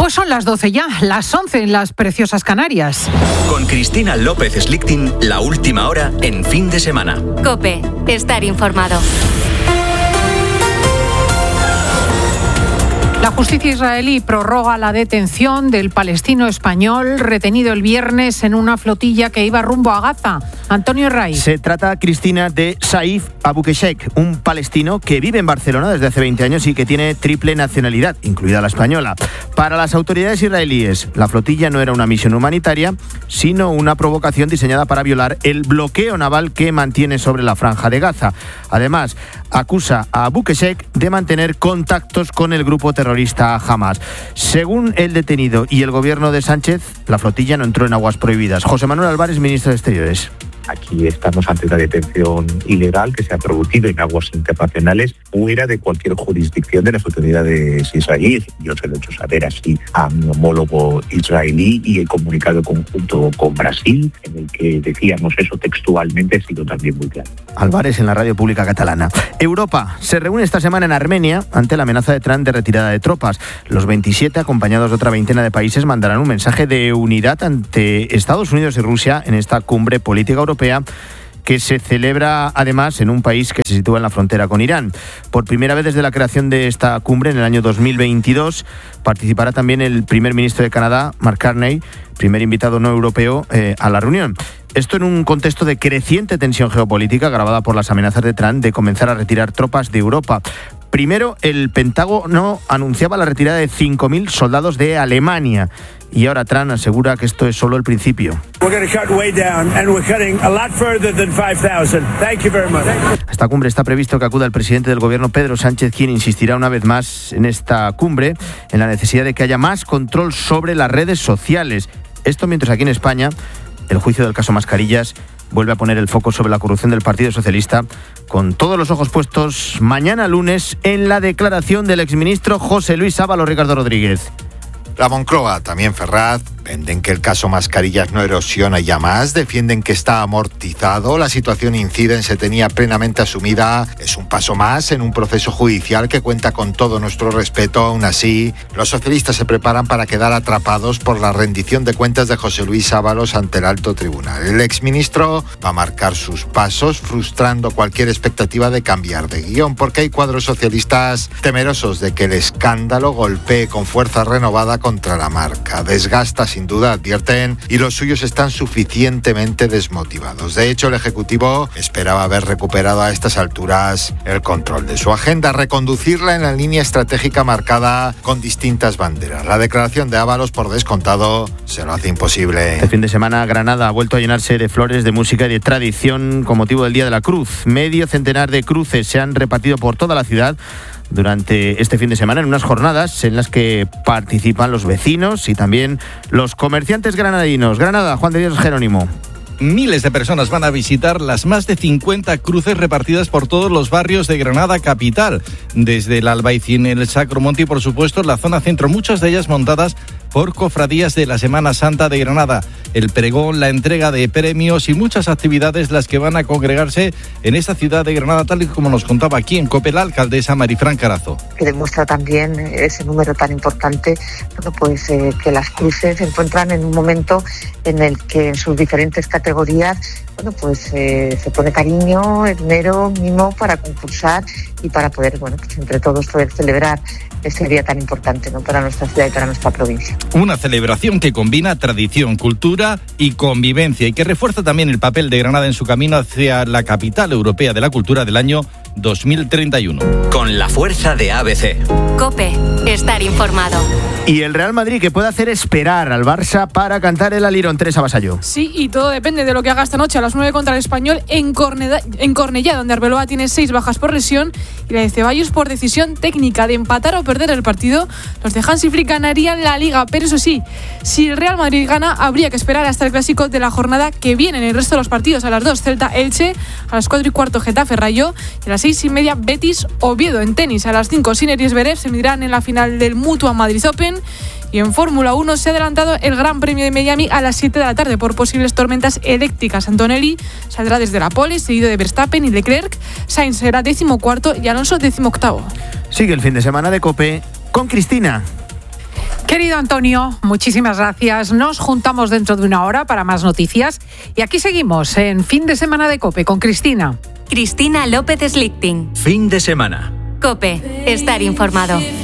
Pues son las 12 ya, las 11 en las preciosas Canarias. Con Cristina López Slichting, la última hora en fin de semana. COPE, estar informado. La justicia israelí prorroga la detención del palestino español retenido el viernes en una flotilla que iba rumbo a Gaza. Antonio Ray. Se trata, Cristina, de Saif Abukeshek, un palestino que vive en Barcelona desde hace 20 años y que tiene triple nacionalidad, incluida la española. Para las autoridades israelíes, la flotilla no era una misión humanitaria, sino una provocación diseñada para violar el bloqueo naval que mantiene sobre la franja de Gaza. Además, acusa a Abukeshek de mantener contactos con el grupo terrorista Hamas. Según el detenido y el gobierno de Sánchez, la flotilla no entró en aguas prohibidas. José Manuel Álvarez, ministro de Exteriores. Aquí estamos ante una detención ilegal que se ha producido en aguas internacionales fuera de cualquier jurisdicción de las autoridades israelíes. Yo se lo he hecho saber así a mi homólogo israelí y el comunicado conjunto con Brasil, en el que decíamos eso textualmente, ha sido también muy claro. Álvarez en la radio pública catalana. Europa se reúne esta semana en Armenia ante la amenaza de Trump de retirada de tropas. Los 27, acompañados de otra veintena de países, mandarán un mensaje de unidad ante Estados Unidos y Rusia en esta cumbre política europea que se celebra además en un país que se sitúa en la frontera con Irán. Por primera vez desde la creación de esta cumbre en el año 2022 participará también el primer ministro de Canadá, Mark Carney, primer invitado no europeo a la reunión. Esto en un contexto de creciente tensión geopolítica agravada por las amenazas de Trump de comenzar a retirar tropas de Europa. Primero, el Pentágono anunciaba la retirada de 5.000 soldados de Alemania. Y ahora Trump asegura que esto es solo el principio. A esta cumbre está previsto que acuda el presidente del gobierno, Pedro Sánchez, quien insistirá una vez más en esta cumbre en la necesidad de que haya más control sobre las redes sociales. Esto mientras aquí en España el juicio del caso Mascarillas vuelve a poner el foco sobre la corrupción del Partido Socialista, con todos los ojos puestos mañana lunes en la declaración del exministro José Luis Ábalos. Ricardo Rodríguez. La Moncloa, también Ferraz, venden que el caso Mascarillas no erosiona ya más, defienden que está amortizado, la situación incide en se tenía plenamente asumida, es un paso más en un proceso judicial que cuenta con todo nuestro respeto. Aún así, los socialistas se preparan para quedar atrapados por la rendición de cuentas de José Luis Ábalos ante el alto tribunal. El exministro va a marcar sus pasos, frustrando cualquier expectativa de cambiar de guión, porque hay cuadros socialistas temerosos de que el escándalo golpee con fuerza renovada contra la marca. Desgasta sin duda, advierten, y los suyos están suficientemente desmotivados. De hecho, el Ejecutivo esperaba haber recuperado a estas alturas el control de su agenda, reconducirla en la línea estratégica marcada con distintas banderas. La declaración de Ábalos, por descontado, se lo hace imposible. El fin de semana, Granada ha vuelto a llenarse de flores, de música y de tradición con motivo del Día de la Cruz. Medio centenar de cruces se han repartido por toda la ciudad durante este fin de semana en unas jornadas en las que participan los vecinos y también los comerciantes granadinos. Granada, Juan de Dios Jerónimo. Miles de personas van a visitar las más de 50 cruces repartidas por todos los barrios de Granada capital, desde el Albaicín, el Sacromonte y por supuesto la zona centro, muchas de ellas montadas por cofradías de la Semana Santa de Granada. El pregón, la entrega de premios y muchas actividades las que van a congregarse en esta ciudad de Granada, tal y como nos contaba aquí en COPE la alcaldesa Marifran Carazo. Que demuestra también ese número tan importante, pues que las cruces se encuentran en un momento en el que en sus diferentes categorías se pone cariño, esmero, mimo para concursar y para poder, pues entre todos poder celebrar ese día tan importante, ¿no?, para nuestra ciudad y para nuestra provincia. Una celebración que combina tradición, cultura y convivencia y que refuerza también el papel de Granada en su camino hacia la capital europea de la cultura del año 2031. Con la fuerza de ABC. COPE, estar informado. Y el Real Madrid, que puede hacer esperar al Barça para cantar el Alirón. Teresa Vasallo. Sí, y todo depende de lo que haga esta noche a las 9 contra el Español en Cornellá, donde Arbeloa tiene 6 bajas por lesión y la de Ceballos por decisión técnica. De empatar o perder el partido, los de Hansi Flick ganarían la Liga. Pero eso sí, si el Real Madrid gana, habría que esperar hasta el clásico de la jornada que viene. En el resto de los partidos, a las 2 Celta-Elche, a las 4:15 Getafe-Rayo y a las 6:30 Betis-Oviedo. En tenis, a las 5 Sinner y Zverev se medirán en la final del Mutua Madrid Open. Y en Fórmula 1 se ha adelantado el Gran Premio de Miami a las 7 de la tarde por posibles tormentas eléctricas. Antonelli saldrá desde la pole, seguido de Verstappen y Leclerc. Sainz será 14º y Alonso 18º. Sigue el fin de semana de COPE con Cristina. Querido Antonio, muchísimas gracias. Nos juntamos dentro de una hora para más noticias. Y aquí seguimos en Fin de Semana de COPE con Cristina. Cristina López Slichting. Fin de semana. COPE. Estar informado.